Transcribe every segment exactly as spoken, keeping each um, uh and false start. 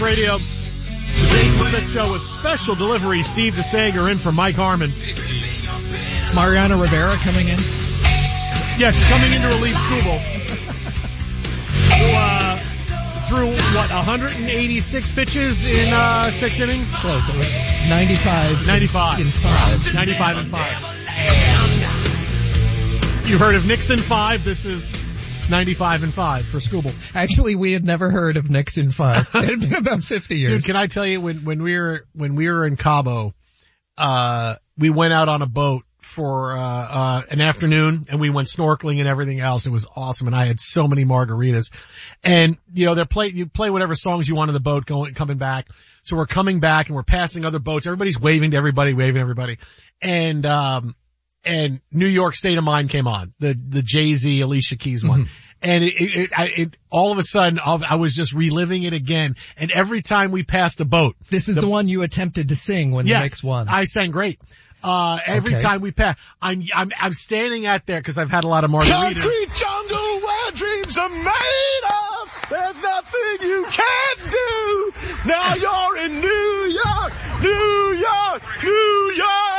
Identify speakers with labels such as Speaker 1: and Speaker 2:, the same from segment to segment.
Speaker 1: Radio. The show with special delivery. Steve DeSager in for Mike Harmon.
Speaker 2: Mariano Rivera coming in.
Speaker 1: Yes, coming in to relieve Scooble. Who, uh, threw, what, one hundred eighty-six pitches in uh, six innings?
Speaker 2: Close. It was ninety-five.
Speaker 1: ninety-five.
Speaker 2: In five.
Speaker 1: ninety-five and five. You heard of Nixon five? This is ninety-five and five for Scooble.
Speaker 2: Actually, we had never heard of Nixon five. It had been about fifty years.
Speaker 1: Dude, can I tell you, when, when we were, when we were in Cabo, uh, we went out on a boat for, uh, uh, an afternoon and we went snorkeling and everything else. It was awesome. And I had so many margaritas. And, you know, they're play, you play whatever songs you want on the boat going, coming back. So we're coming back and we're passing other boats. Everybody's waving to everybody, waving to everybody. And, um, and New York State of Mind came on, the, the Jay-Z Alicia Keys one. Mm-hmm. And it, it, it, I, it, all of a sudden, I was just reliving it again. And every time we passed a boat.
Speaker 2: This is the, the one you attempted to sing when
Speaker 1: yes,
Speaker 2: the Knicks won.
Speaker 1: I sang great. Uh, every
Speaker 2: okay.
Speaker 1: time we pass, I'm, I'm, I'm standing out there because I've had a lot of margaritas.
Speaker 3: Concrete jungle where dreams are made of. There's nothing you can't do. Now you're in New York, New York, New York.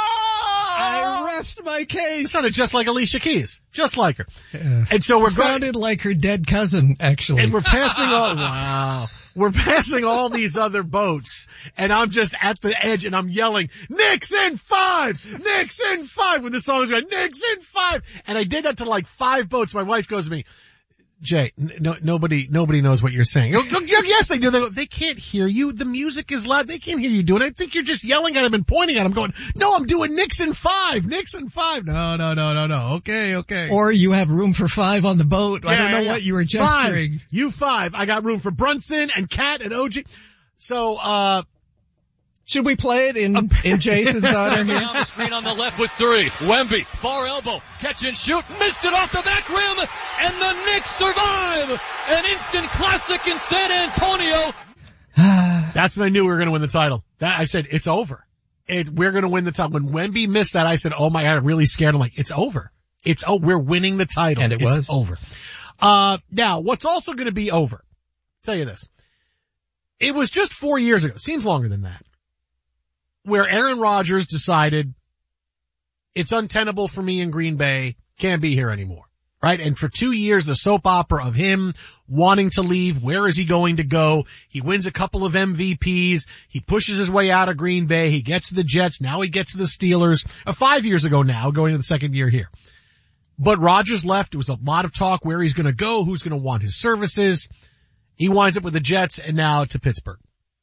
Speaker 2: I rest my case.
Speaker 1: It sounded just like Alicia Keys. Just like her.
Speaker 2: Yeah.
Speaker 1: And so we're
Speaker 2: it sounded
Speaker 1: going,
Speaker 2: like her dead cousin, actually.
Speaker 1: And we're passing all, wow. We're passing all these other boats, and I'm just at the edge, and I'm yelling, Knicks in five! Knicks in five! When the song was going, Knicks in five! And I did that to like five boats. My wife goes to me, Jay, no, nobody, nobody knows what you're saying. Yes, they do. They, go, they can't hear you. The music is loud. They can't hear you doing it. I think you're just yelling at them and pointing at them going, no, I'm doing Knicks in five. Knicks in five. No, no, no, no, no. Okay, okay.
Speaker 2: Or you have room for five on the boat. Yeah, I don't know yeah, what you were gesturing.
Speaker 1: Five. You five. I got room for Brunson and Cat and O G. So, uh,
Speaker 2: should we play it in, in Jason's honor here?
Speaker 4: On the screen on the left with three. Wemby, far elbow, catch and shoot, missed it off the back rim, and the Knicks survive! An instant classic in San Antonio.
Speaker 1: That's when I knew we were going to win the title. That I said, it's over. It, we're going to win the title. When Wemby missed that, I said, oh my God, I'm really scared. I'm like, it's over. It's, oh, we're winning the title.
Speaker 2: And it
Speaker 1: it's
Speaker 2: was.
Speaker 1: over. Uh, now, what's also going to be over, I'll tell you this. It was just four years ago. Seems longer than that. Where Aaron Rodgers decided it's untenable for me in Green Bay, can't be here anymore, right? And for two years, the soap opera of him wanting to leave, where is he going to go? He wins a couple of M V Ps, he pushes his way out of Green Bay, he gets to the Jets, now he gets to the Steelers, uh, five years ago now, going to the second year here. But Rodgers left, it was a lot of talk where he's going to go, who's going to want his services. He winds up with the Jets and now to Pittsburgh.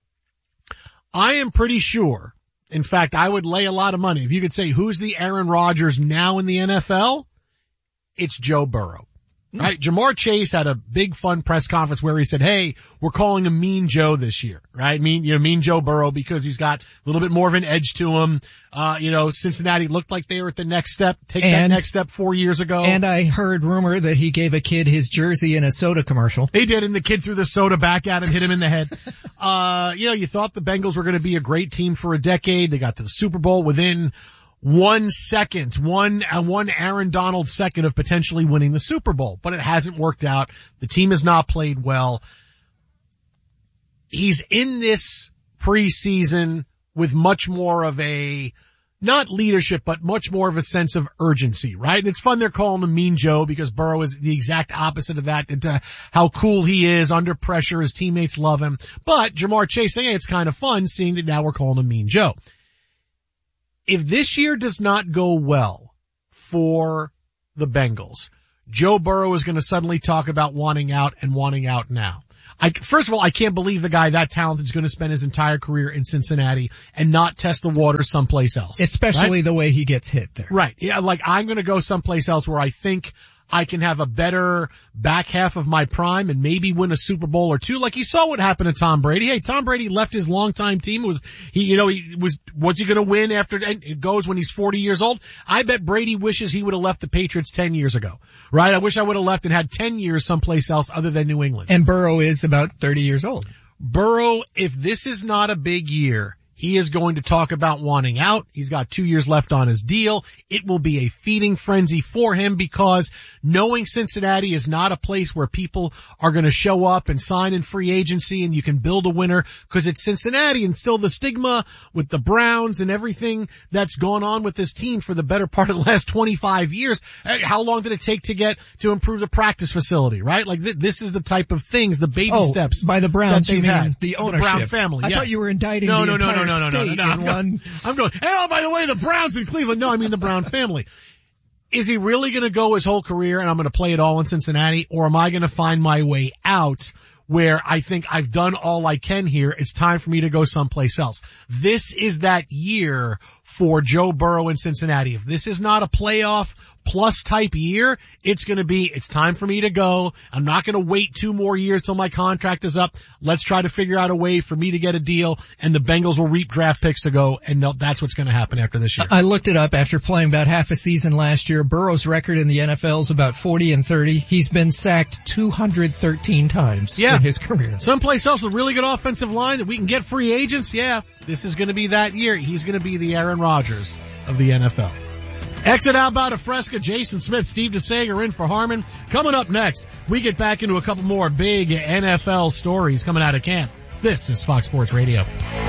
Speaker 1: I am pretty sure, in fact, I would lay a lot of money. If you could say who's the Aaron Rodgers now in the N F L, it's Joe Burrow. Right? Jamar Chase had a big fun press conference where he said, hey, we're calling him Mean Joe this year, right? Mean, you know, Mean Joe Burrow because he's got a little bit more of an edge to him. Uh, you know, Cincinnati looked like they were at the next step, take
Speaker 2: and,
Speaker 1: that next step four years ago.
Speaker 2: And I heard rumor that he gave a kid his jersey in a soda commercial.
Speaker 1: He did, and the kid threw the soda back at him, hit him in the head. uh, you know, you thought the Bengals were going to be a great team for a decade. They got to the Super Bowl within one second, one, uh, one Aaron Donald second of potentially winning the Super Bowl, but it hasn't worked out. The team has not played well. He's in this preseason with much more of a, not leadership, but much more of a sense of urgency, right? And it's fun they're calling him Mean Joe because Burrow is the exact opposite of that, and uh, how cool he is under pressure. His teammates love him. But Jamar Chase saying, hey, it's kind of fun seeing that now we're calling him Mean Joe. If this year does not go well for the Bengals, Joe Burrow is going to suddenly talk about wanting out and wanting out now. I, first of all, I can't believe the guy that talented is going to spend his entire career in Cincinnati and not test the water someplace else.
Speaker 2: Especially
Speaker 1: right?
Speaker 2: the way he gets hit there.
Speaker 1: Right. Yeah, like I'm going to go someplace else where I think I can have a better back half of my prime and maybe win a Super Bowl or two. Like you saw what happened to Tom Brady. Hey, Tom Brady left his longtime team. It was he, you know, he was, what's he going to win after it goes when he's forty years old? I bet Brady wishes he would have left the Patriots ten years ago. Right? I wish I would have left and had ten years someplace else other than New England.
Speaker 2: And Burrow is about thirty years old.
Speaker 1: Burrow, if this is not a big year, He is going to talk about wanting out. He's got two years left on his deal. It will be a feeding frenzy for him because knowing Cincinnati is not a place where people are going to show up and sign in free agency and you can build a winner because it's Cincinnati, and still the stigma with the Browns and everything that's gone on with this team for the better part of the last twenty-five years. How long did it take to get to improve the practice facility, right? Like th- this is the type of things, the baby
Speaker 2: oh,
Speaker 1: steps.
Speaker 2: By the Browns,
Speaker 1: you
Speaker 2: mean
Speaker 1: had.
Speaker 2: the ownership.
Speaker 1: The Brown family.
Speaker 2: I
Speaker 1: yes.
Speaker 2: thought you were indicting
Speaker 1: no,
Speaker 2: the
Speaker 1: no,
Speaker 2: entire
Speaker 1: no, no, no,
Speaker 2: state
Speaker 1: no, no, no.
Speaker 2: in
Speaker 1: I'm
Speaker 2: one.
Speaker 1: Going, I'm going, hey, oh, by the way, the Browns in Cleveland. No, I mean the Brown family. Is he really going to go his whole career and I'm going to play it all in Cincinnati, or am I going to find my way out where I think I've done all I can here? It's time for me to go someplace else. This is that year for Joe Burrow in Cincinnati. If this is not a playoff plus type year, it's going to be, it's time for me to go. I'm not going to wait two more years till my contract is up. Let's try to figure out a way for me to get a deal, and the Bengals will reap draft picks to go, and no, that's what's going to happen after this year.
Speaker 2: I looked it up after playing about half a season last year. Burrow's record in the N F L is about forty and thirty. He's been sacked two hundred thirteen times
Speaker 1: yeah.
Speaker 2: in his career.
Speaker 1: Someplace else, a really good offensive line that we can get free agents. Yeah, this is going to be that year. He's going to be the Aaron Rodgers of the N F L. Exit out by Fresca, Jason Smith, Steve DeSager in for Harmon. Coming up next, we get back into a couple more big N F L stories coming out of camp. This is Fox Sports Radio.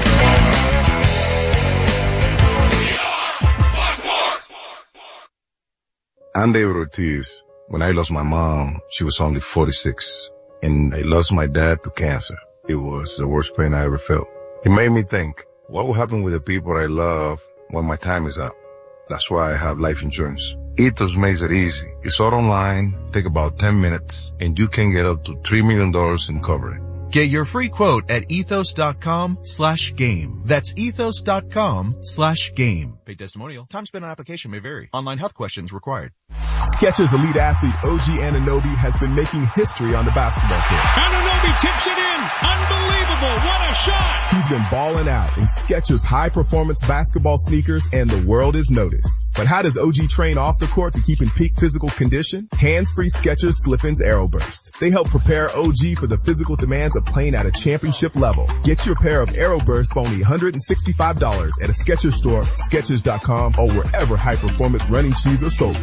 Speaker 5: I'm David Ortiz. When I lost my mom, she was only forty-six. And I lost my dad to cancer. It was the worst pain I ever felt. It made me think, what will happen with the people I love when my time is up? That's why I have life insurance. Ethos makes it easy. It's all online, take about ten minutes, and you can get up to three million dollars in coverage.
Speaker 6: Get your free quote at ethos.com slash game. That's ethos.com slash game. Paid testimonial. Time spent on application may vary. Online health questions required.
Speaker 3: Skechers elite athlete O G Anunoby has been making history on the basketball court.
Speaker 7: Anunoby tips it in. Unbelievable. What a shot.
Speaker 3: He's been balling out in Skechers high performance basketball sneakers, and the world is noticed. But how does O G train off the court to keep in peak physical condition? Hands-free Skechers Slip-ins Aeroburst. They help prepare O G for the physical demands of playing at a championship level. Get your pair of Aeroburst for only one hundred sixty-five dollars at a Skechers store, Skechers dot com, or wherever high performance running shoes are sold.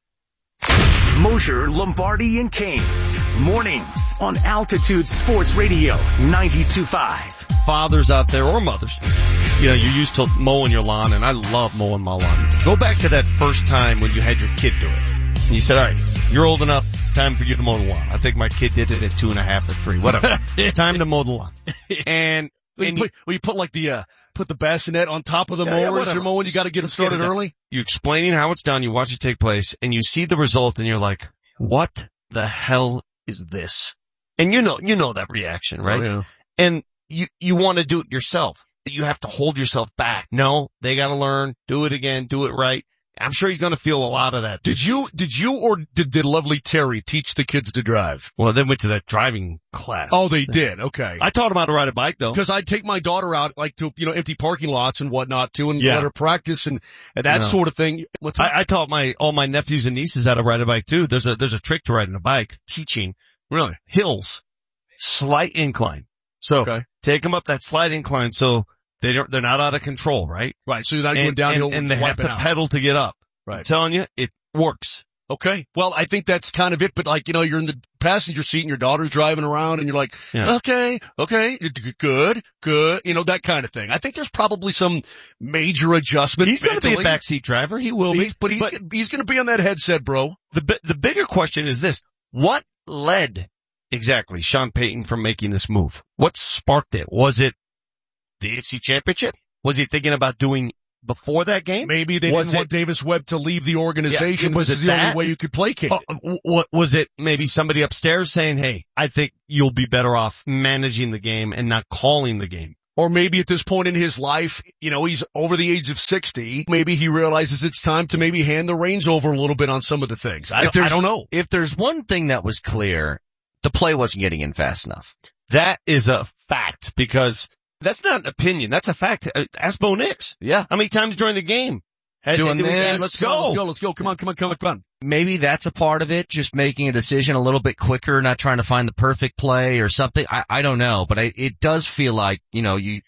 Speaker 8: Mosher, Lombardi, and Kane. Mornings on Altitude Sports Radio ninety-two point five.
Speaker 4: Fathers out there or mothers, you know, you're used to mowing your lawn, and I love mowing my lawn. Go back to that first time when you had your kid do it. And you said, all right, you're old enough, it's time for you to mow the lawn. I think my kid did it at two and a half or three, whatever. Time to mow the lawn. And,
Speaker 7: Well,
Speaker 4: and
Speaker 7: you, put, well, you put like the, uh, put the bassinet on top of the
Speaker 4: Yeah, yeah,
Speaker 7: mower as
Speaker 4: whatever.
Speaker 7: you're mowing. You got to get them started early.
Speaker 4: you explaining how it's done, you watch it take place, and you see the result, and you're like, what the hell is this? And you know, you know that reaction, right?
Speaker 7: Oh, yeah.
Speaker 4: And you, you want to do it yourself. You have to hold yourself back. No, they got to learn, do it again, do it right. I'm sure he's going to feel a lot of that.
Speaker 7: Did you, did you or did, did lovely Terry teach the kids to drive?
Speaker 4: Well, they went to that driving class.
Speaker 7: Oh, they did. Okay.
Speaker 4: I taught them how to ride a bike, though.
Speaker 7: Because I'd take my daughter out, like, to, you know, empty parking lots and whatnot, too, and
Speaker 4: Yeah.
Speaker 7: let her practice and, and that
Speaker 4: No.
Speaker 7: sort of thing. What's that?
Speaker 4: I, I taught my, all my nephews and nieces how to ride a bike, too. There's a, there's a trick to riding a bike, teaching
Speaker 7: Really?
Speaker 4: hills, slight incline. So,
Speaker 7: Okay.
Speaker 4: take them up that slight incline so they don't, they're not out of control, right?
Speaker 7: Right. So you're not going
Speaker 4: And,
Speaker 7: downhill
Speaker 4: and, and they have
Speaker 7: wiping
Speaker 4: to
Speaker 7: out.
Speaker 4: pedal to get up. I'm
Speaker 7: Right.
Speaker 4: telling you, it works.
Speaker 7: Okay. Well, I think that's kind of it, but like, you know, you're in the passenger seat and your daughter's driving around and you're like,
Speaker 4: Yeah.
Speaker 7: okay, okay, good, good, you know, that kind of thing. I think there's probably some major adjustment.
Speaker 4: He's going to be a
Speaker 7: mentally.
Speaker 4: backseat driver. He will
Speaker 7: He's,
Speaker 4: be.
Speaker 7: but he's,
Speaker 4: But
Speaker 7: he's going to be on that headset, bro.
Speaker 4: the, bi- the bigger question is this. What led exactly Sean Payton from making this move? What sparked it? Was it the A F C Championship? Was he thinking about doing before that game?
Speaker 7: Maybe they
Speaker 4: Was
Speaker 7: didn't
Speaker 4: it-
Speaker 7: want Davis Webb to leave the organization.
Speaker 4: Yeah, was
Speaker 7: This is
Speaker 4: it
Speaker 7: the
Speaker 4: that?
Speaker 7: only way you could placate
Speaker 4: Oh,
Speaker 7: it.
Speaker 4: w- what was it? Maybe somebody upstairs saying, "Hey, I think you'll be better off managing the game and not calling the game."
Speaker 7: Or maybe at this point in his life, you know, he's over the age of sixty. Maybe he realizes it's time to maybe hand the reins over a little bit on some of the things. I,
Speaker 9: If there's-
Speaker 7: I don't know.
Speaker 9: If there's one thing that was clear, the play wasn't getting in fast enough.
Speaker 4: That is a fact because that's not an opinion. That's a fact. Uh, Ask Bo Nix.
Speaker 9: Yeah.
Speaker 4: How many times during the game? Had,
Speaker 9: Doing
Speaker 4: did we say,
Speaker 9: this.
Speaker 4: let's
Speaker 7: Come on,
Speaker 4: go.
Speaker 7: let's go, let's go. Come on, come on, come on, come on.
Speaker 9: Maybe that's a part of it, just making a decision a little bit quicker, not trying to find the perfect play or something. I, I don't know, but I, it does feel like, you know, you,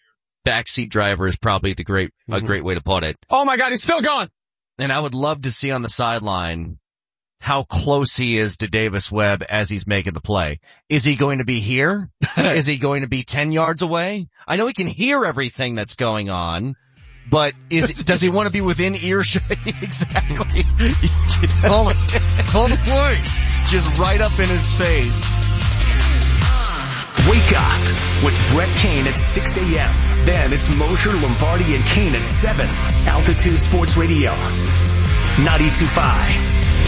Speaker 9: backseat driver is probably the great, mm-hmm. a great way to put it.
Speaker 10: Oh my God, he's still going.
Speaker 9: And I would love to see on the sideline how close he is to Davis Webb as he's making the play. Is he going to be here? Is he going to be ten yards away? I know he can hear everything that's going on, but is does he want to be within earshot? Exactly.
Speaker 4: Call it. Call the play.
Speaker 9: Just right up in his face.
Speaker 8: Wake up with Brett Kane at six a.m. Then it's Mosher, Lombardi, and Kane at seven. Altitude Sports Radio, ninety-two point five.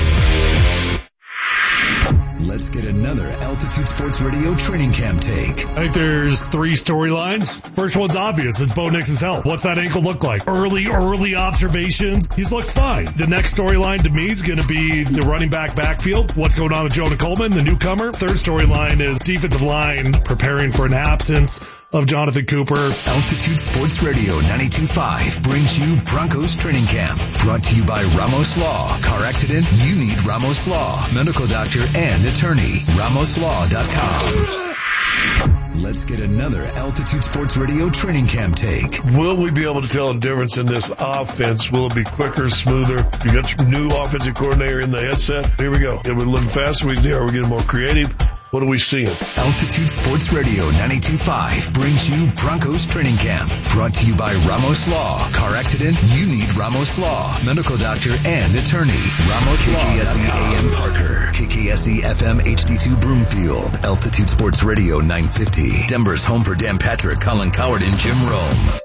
Speaker 11: Let's get another Altitude Sports Radio training camp take.
Speaker 12: I think there's three storylines. First one's obvious. It's Bo Nix's health. What's that ankle look like? Early, early observations. He's looked fine. The next storyline to me is going to be the running back backfield. What's going on with Jonah Coleman, the newcomer? Third storyline is defensive line preparing for an absence of Jonathan Cooper.
Speaker 11: Altitude Sports Radio ninety-two point five brings you Broncos Training Camp. Brought to you by Ramos Law. Car accident? You need Ramos Law. Medical doctor and attorney. Ramos Law dot com. Let's get another Altitude Sports Radio training camp take.
Speaker 12: Will we be able to tell a difference in this offense? Will it be quicker, smoother? You got your new offensive coordinator in the headset. Here we go. Are we looking faster? Are we getting more creative? What are we seeing?
Speaker 11: Altitude Sports Radio ninety-two point five brings you Broncos Training Camp. Brought to you by Ramos Law. Car accident? You need Ramos Law. Medical doctor and attorney. Ramos Law. K K S E A M Parker. K K S E F M H D two Broomfield. Altitude Sports Radio nine fifty. Denver's home for Dan Patrick, Colin Coward, and Jim Rome.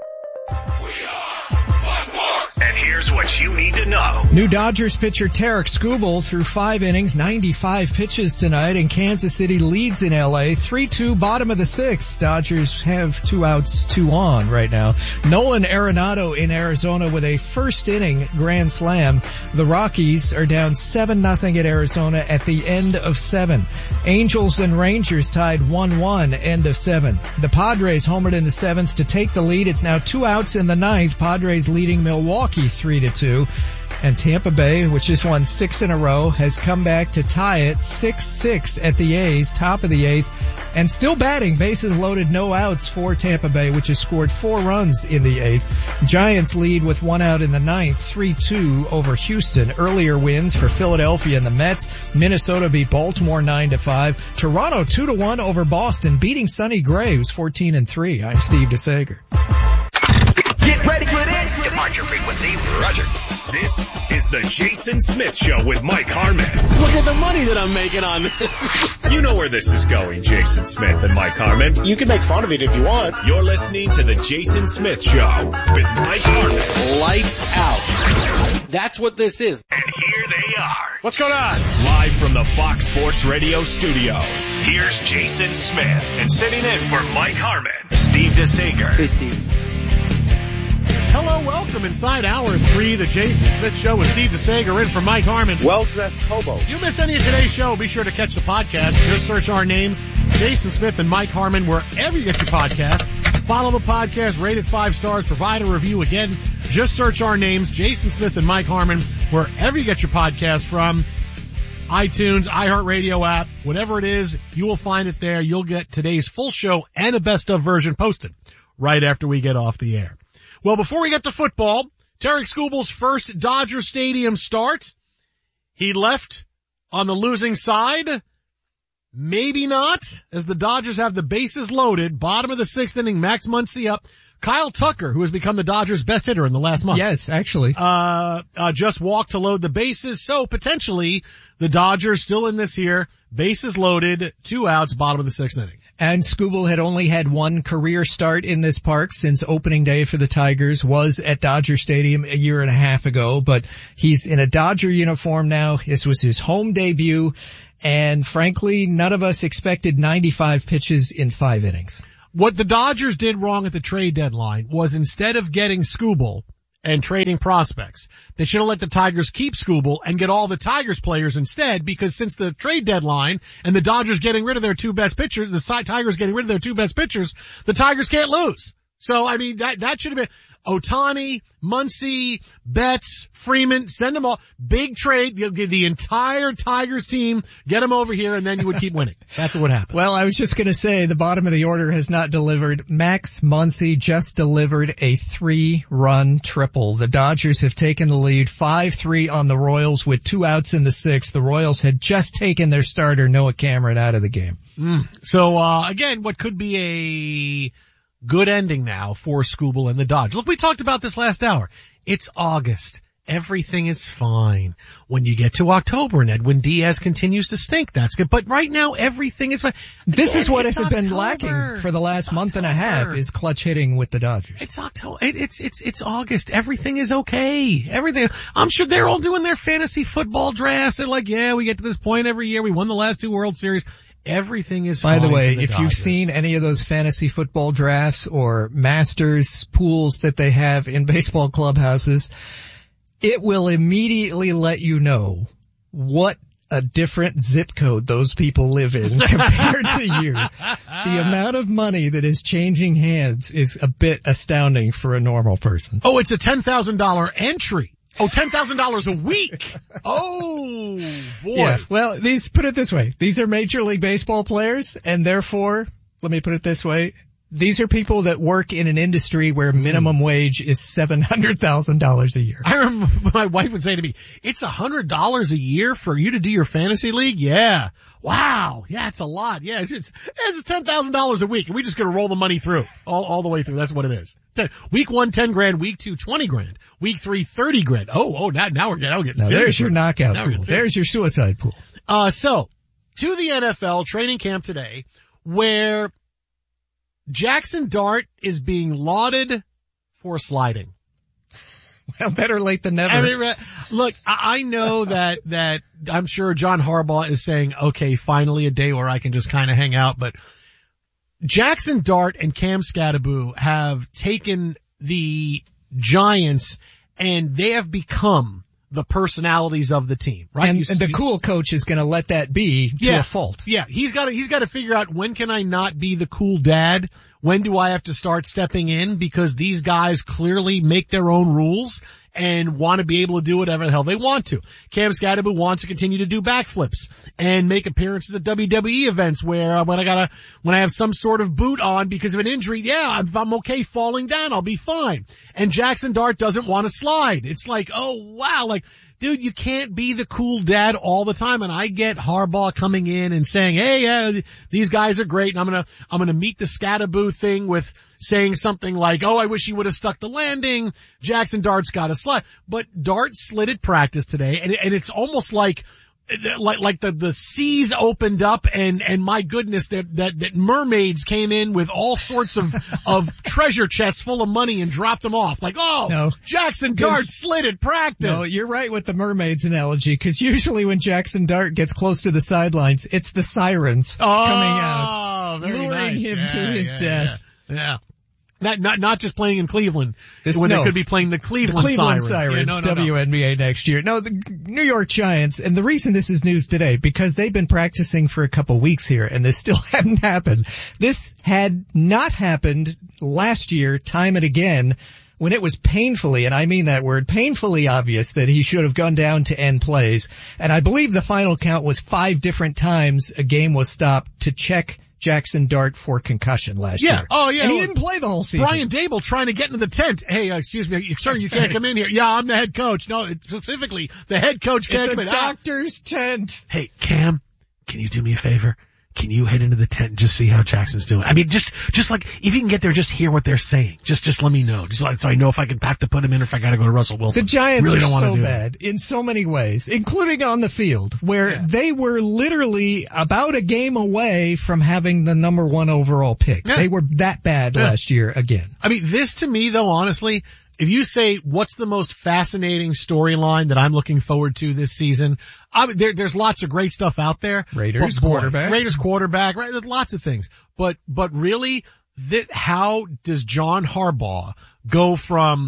Speaker 8: And here's what you need to know.
Speaker 2: New Dodgers pitcher Tarek Skubal threw five innings, ninety-five pitches tonight, and Kansas City leads in L A three two, bottom of the sixth. Dodgers have two outs, two on right now. Nolan Arenado in Arizona with a first inning grand slam. The Rockies are down seven nothing at Arizona at the end of seven. Angels and Rangers tied one one, end of seven. The Padres homered in the seventh to take the lead. It's now two outs in the ninth. Padres leading Milwaukee three to two. And Tampa Bay, which has won six in a row, has come back to tie it six six at the A's, top of the eighth, and still batting, bases loaded, no outs for Tampa Bay, which has scored four runs in the eighth. Giants lead with one out in the ninth, three two over Houston. Earlier wins for Philadelphia and the Mets. Minnesota beat Baltimore nine to five. Toronto two to one over Boston, beating Sonny Gray, who's fourteen and three. I'm Steve DeSager.
Speaker 8: Get ready for this. Departure frequency, Roger. This is the Jason Smith Show with Mike Harmon.
Speaker 10: Look at the money that I'm making on this.
Speaker 8: You know where this is going, Jason Smith and Mike Harmon.
Speaker 10: You can make fun of it if you want.
Speaker 8: You're listening to the Jason Smith Show with Mike Harmon.
Speaker 10: Lights out. That's what this is.
Speaker 8: And here they are.
Speaker 10: What's going on?
Speaker 8: Live from the Fox Sports Radio studios. Here's Jason Smith. And sitting in for Mike Harmon, Steve DeSager.
Speaker 10: Hey, Steve.
Speaker 1: Hello, welcome inside hour three, the Jason Smith Show with Steve DeSager in for Mike Harmon.
Speaker 10: Well-dressed hobo.
Speaker 1: You miss any of today's show, be sure to catch the podcast. Just search our names, Jason Smith and Mike Harmon, wherever you get your podcast. Follow the podcast, rate it five stars, provide a review. Again, just search our names, Jason Smith and Mike Harmon, wherever you get your podcast from. iTunes, iHeartRadio app, whatever it is, you will find it there. You'll get today's full show and a best of version posted right after we get off the air. Well, before we get to football, Tarek Skubal's first Dodger Stadium start. He left on the losing side. Maybe not, as the Dodgers have the bases loaded. Bottom of the sixth inning, Max Muncy up. Kyle Tucker, who has become the Dodgers' best hitter in the last month.
Speaker 2: Yes, actually.
Speaker 1: Uh, uh, just walked to load the bases. So potentially the Dodgers still in this here. Bases loaded, two outs, bottom of the sixth inning.
Speaker 2: And Skubal had only had one career start in this park since opening day for the Tigers was at Dodger Stadium a year and a half ago, but he's in a Dodger uniform now. This was his home debut, and frankly, none of us expected ninety-five pitches in five innings.
Speaker 1: What the Dodgers did wrong at the trade deadline was instead of getting Skubal and trading prospects, they should have let the Tigers keep Skubal and get all the Tigers players instead, because since the trade deadline and the Dodgers getting rid of their two best pitchers, the Tigers getting rid of their two best pitchers, the Tigers can't lose. So, I mean, that, that should have been, Ohtani, Muncy, Betts, Freeman, send them all. Big trade. You'll get the entire Tigers team, get them over here, and then you would keep winning. That's what would happen.
Speaker 2: Well, I was just going to say the bottom of the order has not delivered. Max Muncy just delivered a three-run triple. The Dodgers have taken the lead five three on the Royals with two outs in the sixth. The Royals had just taken their starter, Noah Cameron, out of the game.
Speaker 1: Mm. So, uh, again, what could be a good ending now for Skubal and the Dodgers. Look, we talked about this last hour. It's August. Everything is fine. When you get to October and Edwin Diaz continues to stink, that's good. But right now, everything is fine.
Speaker 2: This
Speaker 1: Again,
Speaker 2: is what has
Speaker 1: October.
Speaker 2: been lacking for the last
Speaker 1: it's
Speaker 2: month
Speaker 1: October.
Speaker 2: and a half is clutch hitting with the Dodgers.
Speaker 1: It's October. It, it's, it's, it's August. Everything is okay. Everything. I'm sure they're all doing their fantasy football drafts. They're like, yeah, we get to this point every year. We won the last two World Series. Everything is
Speaker 2: By
Speaker 1: fine.
Speaker 2: the way,
Speaker 1: the
Speaker 2: if
Speaker 1: Dodgers.
Speaker 2: you've seen any of those fantasy football drafts or masters pools that they have in baseball clubhouses, it will immediately let you know what a different zip code those people live in compared to you. The amount of money that is changing hands is a bit astounding for a normal person.
Speaker 1: Oh, it's a ten thousand dollars entry. Oh, ten thousand dollars a week. Oh, boy.
Speaker 2: Yeah. Well, these, put it this way. These are Major League Baseball players, and therefore, let me put it this way. These are people that work in an industry where minimum wage is seven hundred thousand dollars a year.
Speaker 1: I remember my wife would say to me, it's one hundred dollars a year for you to do your fantasy league? Yeah. Wow. Yeah, it's a lot. Yeah, it's, it's, it's ten thousand dollars a week, and we just gonna roll the money through. All, all the way through. That's what it is. Week one, ten grand. Week two, twenty grand. Week three, thirty grand. Oh, oh, now, now we're getting, now we're getting
Speaker 2: Now
Speaker 1: serious.
Speaker 2: there's your knockout
Speaker 1: Now we're
Speaker 2: pool.
Speaker 1: getting
Speaker 2: There's your suicide pool.
Speaker 1: Uh, so, to the N F L training camp today, where Jackson Dart is being lauded for sliding.
Speaker 2: Well, better late than never.
Speaker 1: I mean, look, I know that, that I'm sure John Harbaugh is saying, okay, finally a day where I can just kind of hang out, but Jackson Dart and Cam Scatterbo have taken the Giants and they have become the personalities of the team, right?
Speaker 2: And,
Speaker 1: You-
Speaker 2: and the
Speaker 1: you-
Speaker 2: cool coach is going to let that be to
Speaker 1: Yeah.
Speaker 2: a fault.
Speaker 1: Yeah, he's got to, he's got to figure out when can I not be the cool dad? When do I have to start stepping in? Because these guys clearly make their own rules and want to be able to do whatever the hell they want to. Cam Scatterbo wants to continue to do backflips and make appearances at W W E events where uh, when I gotta, when I have some sort of boot on because of an injury, yeah, if I'm okay falling down, I'll be fine. And Jackson Dart doesn't want to slide. It's like, oh wow, like, dude, you can't be the cool dad all the time. And I get Harbaugh coming in and saying, hey, uh, these guys are great. And I'm going to, I'm going to meet the Scatterbo thing with saying something like, oh, I wish he would have stuck the landing. Jackson Dart's got to slide. But Dart slid at practice today. And, and it's almost like, like, like the, the seas opened up and, and my goodness, that, that, that mermaids came in with all sorts of, of treasure chests full of money and dropped them off. Like, oh,
Speaker 2: No.
Speaker 1: Jackson Dart slid at practice.
Speaker 2: No, you're right with the mermaids analogy, because usually when Jackson Dart gets close to the sidelines, it's the sirens
Speaker 1: oh,
Speaker 2: coming out,
Speaker 1: very
Speaker 2: luring
Speaker 1: nice.
Speaker 2: him
Speaker 1: Yeah,
Speaker 2: to his
Speaker 1: yeah,
Speaker 2: death.
Speaker 1: Yeah. yeah. Not, not, not just playing in Cleveland,
Speaker 2: This-
Speaker 1: when
Speaker 2: no.
Speaker 1: they could be playing the
Speaker 2: The
Speaker 1: Cleveland,
Speaker 2: Cleveland
Speaker 1: Sirens.
Speaker 2: Sirens,
Speaker 1: Yeah, no, no, no.
Speaker 2: W N B A next year. No, the New York Giants, and the reason this is news today, because they've been practicing for a couple weeks here, and this still hadn't happened. This had not happened last year, time and again, when it was painfully, and I mean that word, painfully obvious that he should have gone down to end plays. And I believe the final count was five different times a game was stopped to check Jackson Dart for concussion last
Speaker 1: Yeah.
Speaker 2: year.
Speaker 1: Oh, yeah.
Speaker 2: And he
Speaker 1: Well,
Speaker 2: didn't play the whole season.
Speaker 1: Brian Dable trying to get into the tent. Hey, uh, excuse me, sir, you can't come in here. Yeah, I'm the head coach. No, it's specifically the head coach can't
Speaker 2: It's
Speaker 1: come
Speaker 2: a
Speaker 1: in. Ah.
Speaker 2: doctor's tent.
Speaker 1: Hey, Cam, can you do me a favor? Can you head into the tent and just see how Jackson's doing? I mean, just, just like, if you can get there, just hear what they're saying. Just, just let me know. Just like, so I know if I can have to put him in or if I gotta go to Russell Wilson.
Speaker 2: The Giants
Speaker 1: really
Speaker 2: are
Speaker 1: don't wanna
Speaker 2: so
Speaker 1: do
Speaker 2: bad in so many ways, including on the field, where
Speaker 1: Yeah.
Speaker 2: they were literally about a game away from having the number one overall pick.
Speaker 1: Yeah.
Speaker 2: They were that bad
Speaker 1: Yeah.
Speaker 2: last year again.
Speaker 1: I mean, this to me though, honestly, if you say what's the most fascinating storyline that I'm looking forward to this season, I mean, there, there's lots of great stuff out there.
Speaker 2: Raiders
Speaker 1: But boy,
Speaker 2: quarterback.
Speaker 1: Raiders quarterback, right? There's lots of things. But, but really, that, how does John Harbaugh go from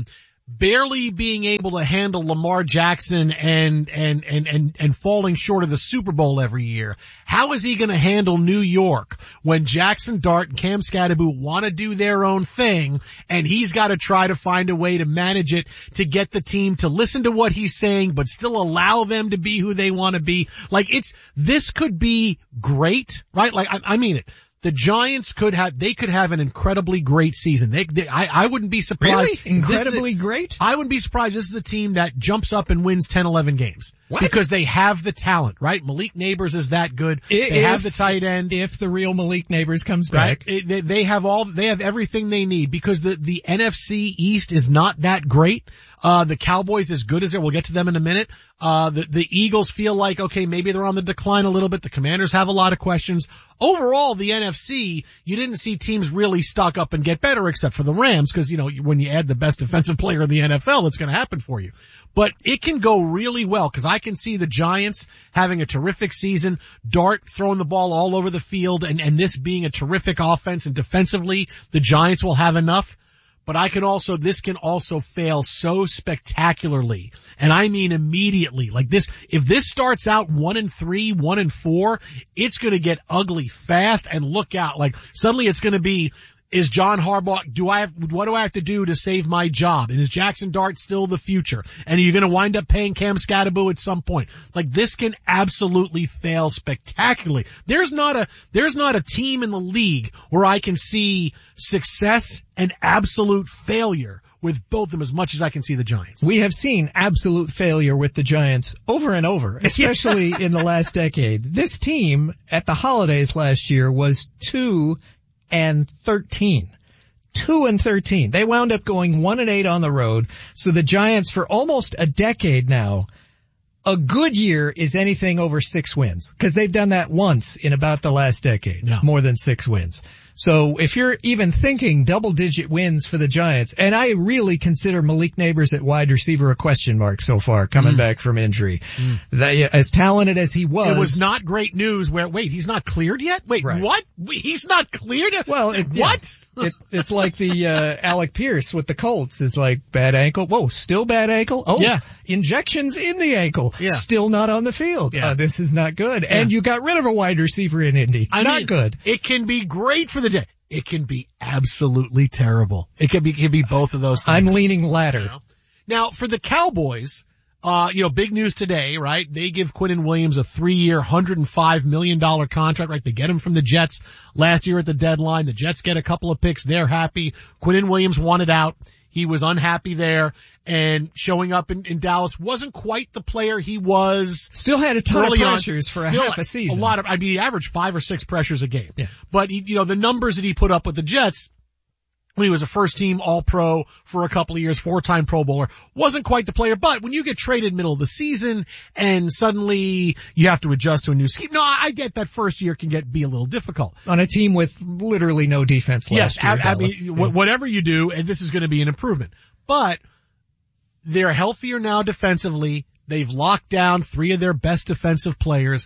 Speaker 1: barely being able to handle Lamar Jackson and, and, and, and, and falling short of the Super Bowl every year. How is he going to handle New York when Jackson Dart and Cam Scatterbo want to do their own thing and he's got to try to find a way to manage it to get the team to listen to what he's saying but still allow them to be who they want to be? Like it's, this could be great, right? Like I, I mean it. The Giants could have, they could have an incredibly great season. They, they I, I wouldn't be surprised.
Speaker 2: Really? Incredibly great?
Speaker 1: I wouldn't be surprised. This is a team that jumps up and wins ten, eleven games.
Speaker 2: What?
Speaker 1: Because they have the talent, right? Malik Neighbors is that good.
Speaker 2: If,
Speaker 1: they have the tight end.
Speaker 2: If the real Malik Neighbors comes
Speaker 1: right?
Speaker 2: back.
Speaker 1: It, they, they have all, they have everything they need because the, the N F C East is not that great. Uh, the Cowboys as good as they, we'll get to them in a minute. Uh, the, the Eagles feel like, okay, maybe they're on the decline a little bit. The Commanders have a lot of questions. Overall, the N F C, you didn't see teams really stock up and get better except for the Rams because, you know, when you add the best defensive player in the N F L, it's going to happen for you. But it can go really well because I can see the Giants having a terrific season, Dart throwing the ball all over the field and, and this being a terrific offense and defensively, the Giants will have enough. But I can also, this can also fail so spectacularly. And I mean immediately. Like this, if this starts out one and three, one and four, it's gonna get ugly fast and look out. Like suddenly it's gonna be, is John Harbaugh, do I have, what do I have to do to save my job? And is Jackson Dart still the future? And are you gonna wind up paying Cam Scatterbo at some point? Like this can absolutely fail spectacularly. There's not a, there's not a team in the league where I can see success and absolute failure with both of them as much as I can see the Giants.
Speaker 2: We have seen absolute failure with the Giants over and over, especially in the last decade. This team at the holidays last year was two and thirteen. Two and thirteen. They wound up going one and eight on the road. So the Giants for almost a decade now, a good year is anything over six wins. Cause they've done that once in about the last decade.
Speaker 1: No.
Speaker 2: More than six wins. So if you're even thinking double digit wins for the Giants, and I really consider Malik Neighbors at wide receiver a question mark so far, coming mm. back from injury. Mm. They, as talented as he was.
Speaker 1: It was not great news where, wait, he's not cleared yet? Wait, right. What? He's not cleared yet?
Speaker 2: Well, it,
Speaker 1: what?
Speaker 2: Yeah. It, it's like the, uh, Alec Pierce with the Colts is like bad ankle. Whoa, still bad ankle? Oh,
Speaker 1: yeah.
Speaker 2: Injections in the ankle.
Speaker 1: Yeah.
Speaker 2: Still not on the field.
Speaker 1: Yeah.
Speaker 2: Uh, this is not good.
Speaker 1: Yeah.
Speaker 2: And you got rid of a wide receiver in Indy.
Speaker 1: I
Speaker 2: not
Speaker 1: mean,
Speaker 2: good.
Speaker 1: It can be great for the day. It can be absolutely terrible. It can be, it can be both of those things.
Speaker 2: I'm leaning latter.
Speaker 1: You know? Now, for the Cowboys, uh, you know, big news today, right? They give Quinnen Williams a three-year, one hundred five million dollars contract, right? They get him from the Jets last year at the deadline. The Jets get a couple of picks. They're happy. Quinnen Williams wanted out. He was unhappy there, and showing up in, in Dallas wasn't quite the player he was.
Speaker 2: Still had a ton of pressures
Speaker 1: on.
Speaker 2: for
Speaker 1: Still
Speaker 2: a half a season.
Speaker 1: A lot of, I mean, he averaged five or six pressures a game.
Speaker 2: Yeah.
Speaker 1: But he, you know, the numbers that he put up with the Jets when he was a first team All-Pro for a couple of years, four-time Pro Bowler, wasn't quite the player. But when you get traded middle of the season and suddenly you have to adjust to a new scheme, no, I get that first year can get be a little difficult.
Speaker 2: On a team with literally no defense last
Speaker 1: yes,
Speaker 2: year.
Speaker 1: I, I mean, yeah. whatever you do, and this is going to be an improvement. But they're healthier now defensively. They've locked down three of their best defensive players.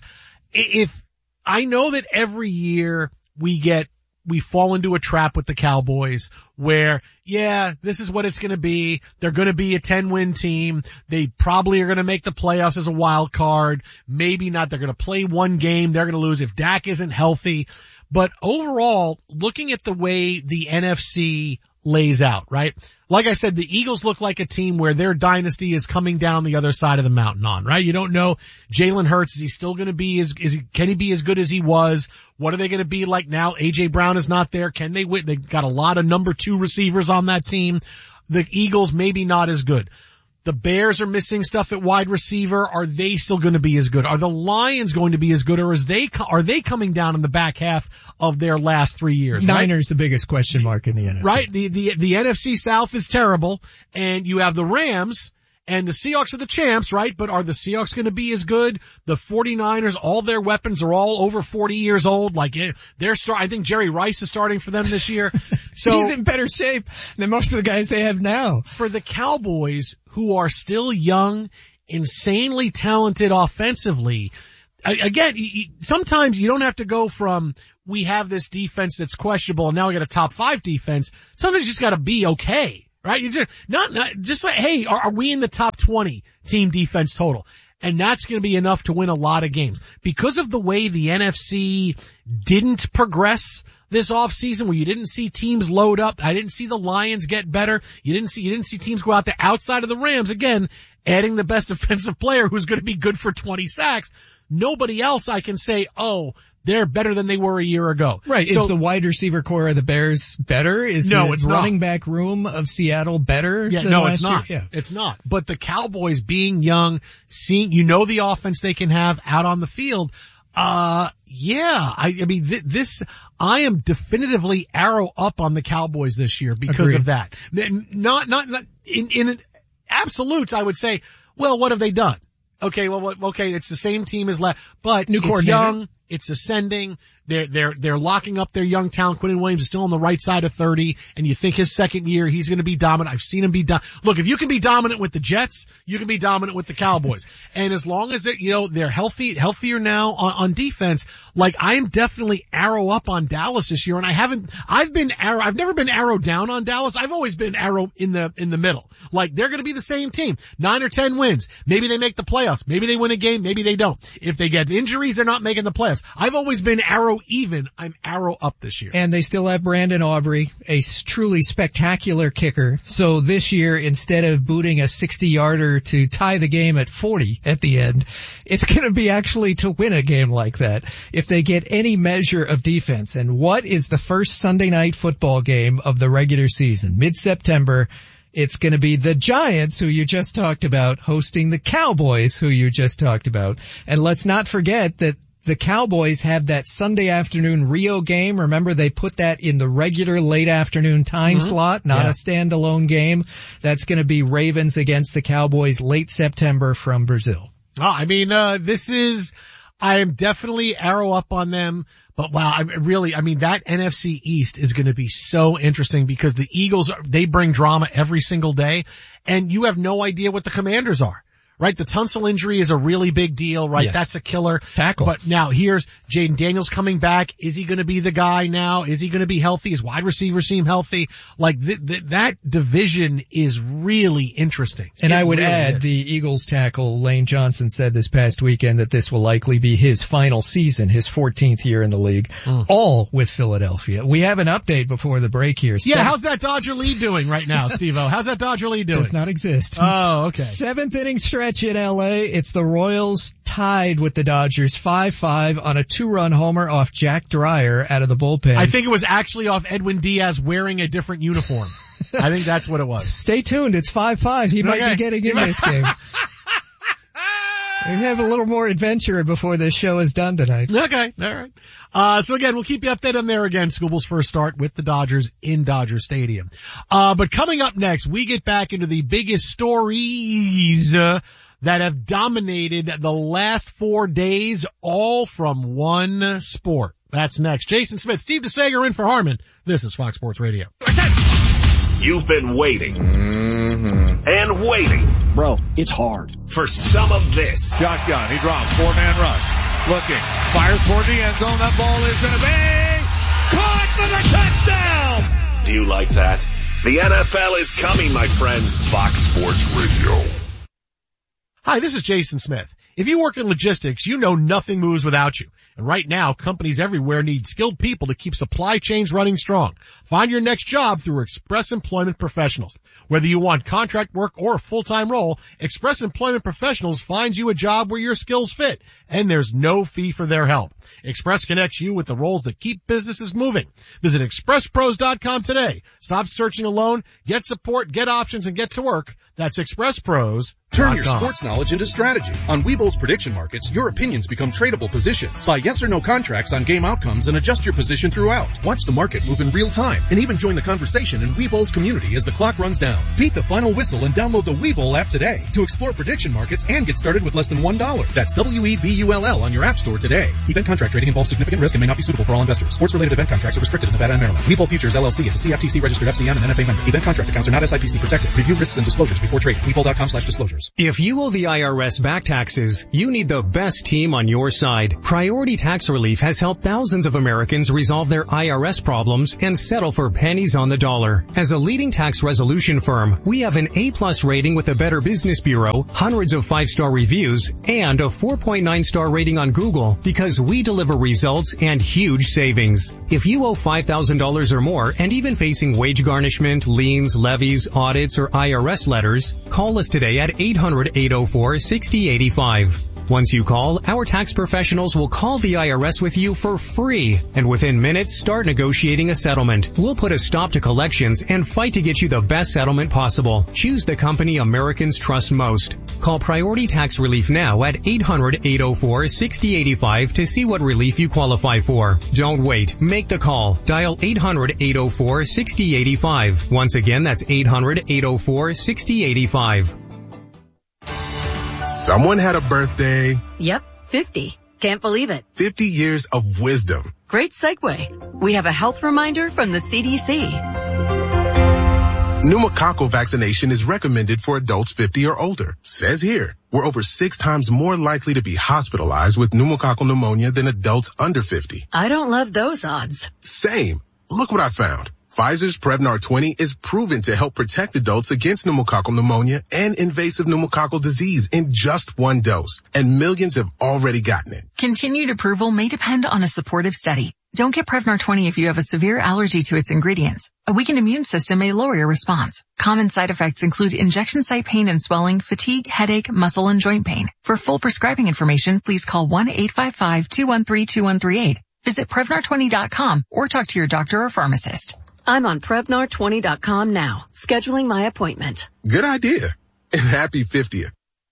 Speaker 1: If I know that every year we get we fall into a trap with the Cowboys where, yeah, this is what it's going to be. They're going to be a ten-win team. They probably are going to make the playoffs as a wild card. Maybe not. They're going to play one game. They're going to lose if Dak isn't healthy. But overall, looking at the way the N F C lays out, right? Like I said, the Eagles look like a team where their dynasty is coming down the other side of the mountain on, right? You don't know Jalen Hurts. Is he still going to be as, is he, can he be as good as he was? What are they going to be like now? A J Brown is not there. Can they win? They've got a lot of number two receivers on that team. The Eagles maybe not as good. The Bears are missing stuff at wide receiver. Are they still going to be as good? Are the Lions going to be as good, or is they are they coming down in the back half of their last three years?
Speaker 2: Niners
Speaker 1: right?
Speaker 2: the biggest question mark in the N F C.
Speaker 1: Right. The the the N F C South is terrible, and you have the Rams. And the Seahawks are the champs, right? But are the Seahawks going to be as good? The 49ers, all their weapons are all over forty years old. Like they're start. I think Jerry Rice is starting for them this year. So
Speaker 2: he's in better shape than most of the guys they have now.
Speaker 1: For the Cowboys, who are still young, insanely talented offensively, again, sometimes you don't have to go from we have this defense that's questionable and now we got a top five defense. Sometimes you just got to be okay. right? You just, not, not, just like, hey, are, are we in the top twenty team defense total? And that's going to be enough to win a lot of games. Because of the way the N F C didn't progress this offseason, where you didn't see teams load up, I didn't see the Lions get better, you didn't see, you didn't see teams go out there outside of the Rams, again, adding the best offensive player who's going to be good for twenty sacks. Nobody else I can say, oh, they're better than they were a year ago.
Speaker 2: Right.
Speaker 1: So,
Speaker 2: is the wide receiver core of the Bears better? Is
Speaker 1: no,
Speaker 2: the
Speaker 1: it's
Speaker 2: running
Speaker 1: not.
Speaker 2: back room of Seattle better
Speaker 1: Yeah,
Speaker 2: than
Speaker 1: no,
Speaker 2: last
Speaker 1: it's not.
Speaker 2: year? Yeah.
Speaker 1: It's not. But the Cowboys being young, seeing, you know the offense they can have out on the field, uh, yeah, I, I mean, th- this, I am definitively arrow up on the Cowboys this year because
Speaker 2: Agreed.
Speaker 1: of that. Not, not, not, in, in absolutes, I would say, well, what have they done? Okay, well, what, okay, it's the same team as last, but
Speaker 2: New
Speaker 1: it's
Speaker 2: coordinator.
Speaker 1: young, it's ascending. They're, they're, they're locking up their young talent. Quinnen Williams is still on the right side of thirty, and you think his second year, he's going to be dominant. I've seen him be do- Look, if you can be dominant with the Jets, you can be dominant with the Cowboys. And as long as they're, you know, they're healthy, healthier now on, on defense, like I am definitely arrow up on Dallas this year, and I haven't, I've been arrow, I've never been arrow down on Dallas. I've always been arrow in the, in the middle. Like they're going to be the same team. Nine or ten wins. Maybe they make the playoffs. Maybe they win a game. Maybe they don't. If they get injuries, they're not making the playoffs. I've always been arrow even. I'm arrow up this year.
Speaker 2: And they still have Brandon Aubrey, a truly spectacular kicker. So this year, instead of booting a sixty yarder to tie the game at forty at the end, it's going to be actually to win a game like that if they get any measure of defense. And what is the first Sunday night football game of the regular season? Mid-September. It's going to be the Giants, who you just talked about, hosting the Cowboys, who you just talked about. And let's not forget that the Cowboys have that Sunday afternoon Rio game. Remember, they put that in the regular late afternoon time mm-hmm. slot, not yeah. a standalone game. That's going to be Ravens against the Cowboys late September from Brazil.
Speaker 1: Oh, I mean, uh, this is, I am definitely arrow up on them. But wow, I really, I mean, that N F C East is going to be so interesting because the Eagles, they bring drama every single day, and you have no idea what the Commanders are. Right? The Tunsil injury is a really big deal, right?
Speaker 2: Yes.
Speaker 1: That's a killer.
Speaker 2: Tackle.
Speaker 1: But now here's Jaden Daniels coming back. Is he going to be the guy now? Is he going to be healthy? His wide receivers seem healthy. Like th- th- that division is really interesting.
Speaker 2: And
Speaker 1: it
Speaker 2: I would
Speaker 1: really
Speaker 2: add
Speaker 1: is.
Speaker 2: the Eagles tackle Lane Johnson said this past weekend that this will likely be his final season, his fourteenth year in the league, mm. all with Philadelphia. We have an update before the break here.
Speaker 1: Yeah, Seven- how's that Dodger lead doing right now, Steve-O? How's that Dodger lead doing?
Speaker 2: Does not exist.
Speaker 1: Oh, okay.
Speaker 2: Seventh inning stretch in L A. It's the Royals tied with the Dodgers five five on a two-run homer off Jack Dreyer out of the bullpen.
Speaker 1: I think it was actually off Edwin Diaz wearing a different uniform. I think that's what it was.
Speaker 2: Stay tuned. It's five five. He might
Speaker 1: okay.
Speaker 2: be getting in this game. We have a little more adventure before this show is done tonight.
Speaker 1: Okay, all right. Uh, so again, we'll keep you updated on there again. Scooble's first start with the Dodgers in Dodger Stadium. Uh, but coming up next, we get back into the biggest stories uh, that have dominated the last four days, all from one sport. That's next. Jason Smith, Steve DeSager in for Harmon. This is Fox Sports Radio.
Speaker 8: You've been waiting mm-hmm. and waiting.
Speaker 10: Bro, it's hard.
Speaker 8: For some of this.
Speaker 13: Shotgun. He drops. Four-man rush. Looking. Fires toward the end zone. That ball is going to be caught for the touchdown.
Speaker 8: Do you like that? The N F L is coming, my friends. Fox Sports Radio.
Speaker 1: Hi, this is Jason Smith. If you work in logistics, you know nothing moves without you. And right now, companies everywhere need skilled people to keep supply chains running strong. Find your next job through Express Employment Professionals. Whether you want contract work or a full-time role, Express Employment Professionals finds you a job where your skills fit, and there's no fee for their help. Express connects you with the roles that keep businesses moving. Visit express pros dot com today. Stop searching alone. Get support, get options, and get to work. That's express pros dot com.
Speaker 14: Turn your sports knowledge into strategy. On Webull's prediction markets, your opinions become tradable positions. Buy yes or no contracts on game outcomes and adjust your position throughout. Watch the market move in real time and even join the conversation in Webull's community as the clock runs down. Beat the final whistle and download the Webull app today to explore prediction markets and get started with less than one dollar. That's W E B U L L on your app store today. Event contract trading involves significant risk and may not be suitable for all investors. Sports-related event contracts are restricted in Nevada and Maryland. Webull Futures L L C is a C F T C registered F C M and N F A member. Event contract accounts are not S I P C protected. Review risks and disclosures before trading. Webull dot com slash disclosures.
Speaker 15: If you owe the I R S back taxes, taxes, you need the best team on your side. Priority Tax Relief has helped thousands of Americans resolve their I R S problems and settle for pennies on the dollar. As a leading tax resolution firm, we have an A-plus rating with the Better Business Bureau, hundreds of five-star reviews, and a four point nine star rating on Google because we deliver results and huge savings. If you owe five thousand dollars or more and even facing wage garnishment, liens, levies, audits, or I R S letters, call us today at eight hundred, eight oh four, six oh eight five. Once you call, our tax professionals will call the I R S with you for free, and within minutes start negotiating a settlement. We'll put a stop to collections and fight to get you the best settlement possible. Choose the company Americans trust most. Call Priority Tax Relief now at eight hundred, eight oh four, six oh eight five to see what relief you qualify for. Don't wait. Make the call. Dial eight hundred, eight oh four, six oh eight five. Once again, that's eight hundred, eight oh four, six oh eight five.
Speaker 3: Someone had a birthday.
Speaker 16: Yep, fifty. Can't believe it.
Speaker 3: fifty years of wisdom.
Speaker 16: Great segue. We have a health reminder from the C D C.
Speaker 3: Pneumococcal vaccination is recommended for adults fifty or older. Says here, we're over six times more likely to be hospitalized with pneumococcal pneumonia than adults under fifty.
Speaker 16: I don't love those odds.
Speaker 3: Same. Look what I found. Pfizer's Prevnar twenty is proven to help protect adults against pneumococcal pneumonia and invasive pneumococcal disease in just one dose, and millions have already gotten it.
Speaker 17: Continued approval may depend on a supportive study. Don't get Prevnar twenty if you have a severe allergy to its ingredients. A weakened immune system may lower your response. Common side effects include injection site pain and swelling, fatigue, headache, muscle, and joint pain. For full prescribing information, please call one eight five five, two one three, two one three eight. Visit Prevnar twenty dot com or talk to your doctor or pharmacist.
Speaker 16: I'm on Prevnar twenty dot com now, scheduling my appointment.
Speaker 3: Good idea. And happy fiftieth.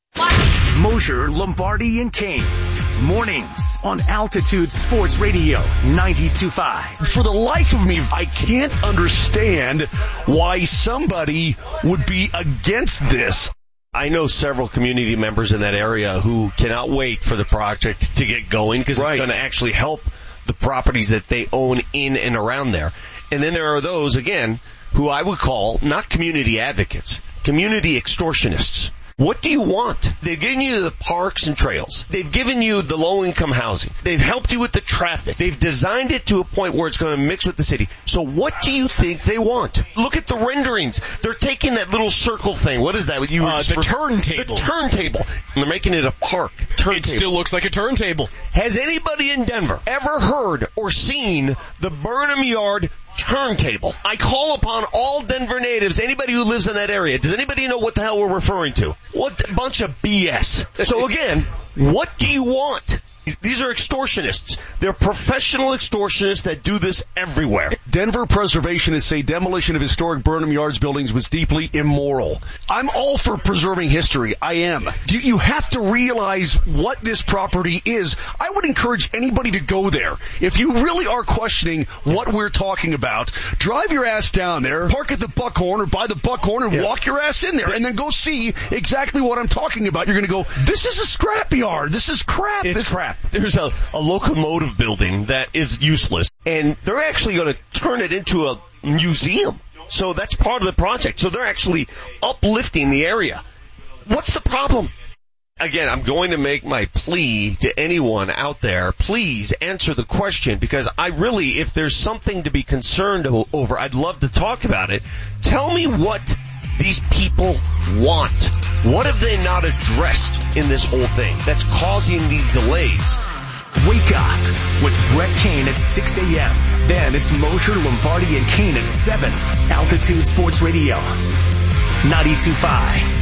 Speaker 8: Mosher, Lombardi, and Kane. Mornings on Altitude Sports Radio ninety-two point five.
Speaker 7: For the life of me, I can't understand why somebody would be against this.
Speaker 4: I know several community members in that area who cannot wait for the project to get going because right. It's going to actually help the properties that they own in and around there. And then there are those, again, who I would call not community advocates, community extortionists. What do you want? They've given you the parks and trails. They've given you the low-income housing. They've helped you with the traffic. They've designed it to a point where it's going to mix with the city. So what do you think they want? Look at the renderings. They're taking that little circle thing. What is that? You
Speaker 7: uh, the turntable.
Speaker 4: The turntable. And they're making it a park. Turntable.
Speaker 7: It still looks like a turntable.
Speaker 4: Has anybody in Denver ever heard or seen the Burnham Yard turntable? I call upon all Denver natives, anybody who lives in that area. Does anybody know what the hell we're referring to? What a bunch of B S. So again, what do you want? These are extortionists. They're professional extortionists that do this everywhere.
Speaker 7: Denver preservationists say demolition of historic Burnham Yards buildings was deeply immoral. I'm all for preserving history. I am. You, you have to realize what this property is. I would encourage anybody to go there. If you really are questioning what we're talking about, drive your ass down there, park at the Buckhorn or by the Buckhorn and yeah. walk your ass in there and then go see exactly what I'm talking about. You're going to go, this is a scrapyard. This is crap.
Speaker 4: It's
Speaker 7: this
Speaker 4: crap. There's a, a locomotive building that is useless, and they're actually going to turn it into a museum. So that's part of the project. So they're actually uplifting the area. What's the problem? Again, I'm going to make my plea to anyone out there. Please answer the question, because I really, if there's something to be concerned over, I'd love to talk about it. Tell me what these people want. What have they not addressed in this whole thing that's causing these delays?
Speaker 8: Wake up with Brett Kane at six a.m. Then it's Mosher, Lombardi, and Kane at seven. Altitude Sports Radio ninety-two point five.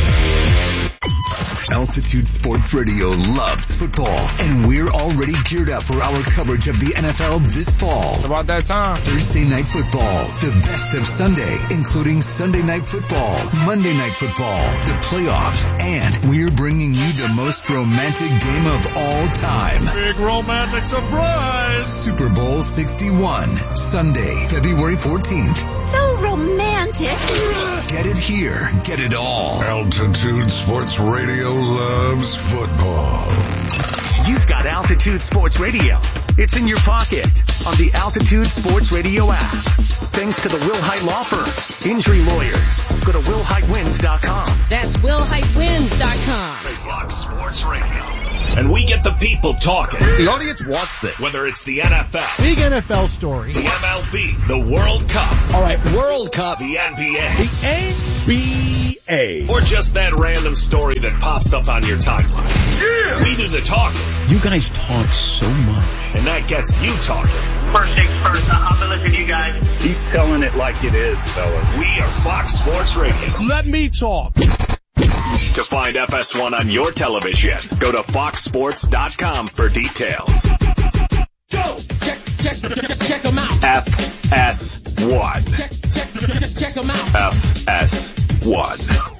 Speaker 11: Altitude Sports Radio loves football, and we're already geared up for our coverage of the N F L this fall.
Speaker 18: It's about that time.
Speaker 11: Thursday Night Football, the best of Sunday, including Sunday Night Football, Monday Night Football, the playoffs, and we're bringing you the most romantic game of all time.
Speaker 13: Big romantic surprise!
Speaker 11: Super Bowl sixty-one, Sunday, February fourteenth.
Speaker 16: So romantic.
Speaker 11: Get it here. Get it all.
Speaker 5: Altitude Sports Radio loves football.
Speaker 8: You've got Altitude Sports Radio. It's in your pocket on the Altitude Sports Radio app. Thanks to the Wilhite Law Firm. Injury lawyers. Go to will hite wins dot com.
Speaker 18: That's will hite wins dot com.
Speaker 8: Fox Sports Radio. And we get the people talking.
Speaker 1: The audience wants this.
Speaker 8: Whether it's the N F L.
Speaker 1: Big N F L story.
Speaker 8: The M L B. The World Cup.
Speaker 10: All right, World Cup.
Speaker 8: The N B A.
Speaker 10: The N B A.
Speaker 8: Or just that random story that pops up on your timeline. Yeah. We do the talking.
Speaker 10: You guys talk so much.
Speaker 8: And that gets you talking.
Speaker 19: First things first, I'll be listening to you guys.
Speaker 20: Keep telling it like it is, fellas.
Speaker 8: We are Fox Sports Radio.
Speaker 13: Let me talk.
Speaker 8: To find F S one on your television, go to fox sports dot com for details.
Speaker 18: Go! Check, check, check, check them out.
Speaker 8: F S one.
Speaker 18: Check, check, check them out.
Speaker 8: F S one.